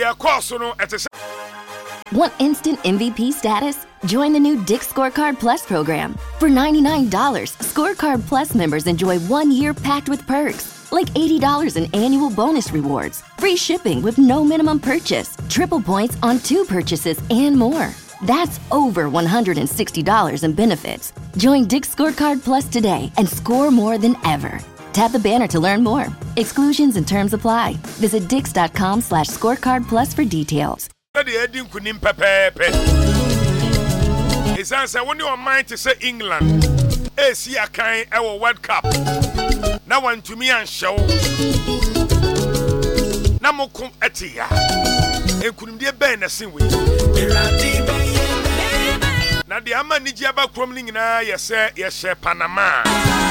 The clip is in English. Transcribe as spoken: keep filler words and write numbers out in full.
dear course no at a Want instant M V P status? Join the new Dick's Scorecard Plus program. For ninety-nine dollars, Scorecard Plus members enjoy one year packed with perks, like eighty dollars in annual bonus rewards, free shipping with no minimum purchase, triple points on two purchases, and more. That's over one hundred sixty dollars in benefits. Join Dick's Scorecard Plus today and score more than ever. Tap the banner to learn more. Exclusions and terms apply. Visit dix.com slash scorecard plus for details. It's answer when your mind to say England. A see a kind our World Cup. Now one to me and show. Namokum etia. And couldn't be a band a sing with. Now the Amanijaba crumbling in a yes, yes, Panama.